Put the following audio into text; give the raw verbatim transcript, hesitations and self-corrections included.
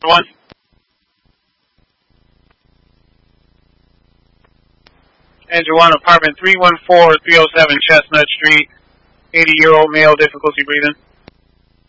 One. Engine one, apartment three one four, three oh seven Chestnut Street. eighty year old male, difficulty breathing.